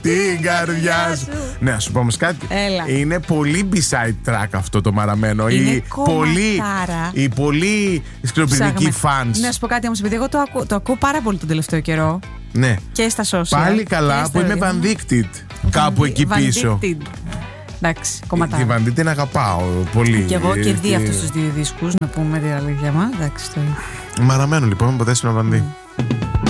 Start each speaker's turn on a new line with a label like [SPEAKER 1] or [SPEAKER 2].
[SPEAKER 1] την καρδιά σου. Ναι, να σου πω όμως κάτι.
[SPEAKER 2] Έλα.
[SPEAKER 1] Είναι πολύ B-side track αυτό το μαραμένο.
[SPEAKER 2] Είναι
[SPEAKER 1] Οι πολύ σκληροπυρηνικοί fans.
[SPEAKER 2] Να σου πω κάτι όμως, επειδή εγώ το ακούω πάρα πολύ τον τελευταίο καιρό.
[SPEAKER 1] Ναι.
[SPEAKER 2] Και στα social.
[SPEAKER 1] Πάλι καλά που είμαι Vandicted. Κάπου εκεί πίσω.
[SPEAKER 2] Εντάξει, κομματάρα.
[SPEAKER 1] Τη Vandicted την αγαπάω πολύ.
[SPEAKER 2] Και εγώ και δει αυτούς τους δύο δίσκους, να πούμε την αλήθεια μας. Εντάξει,
[SPEAKER 1] μαραμένο λοιπόν, ποτέ στην Vandicted.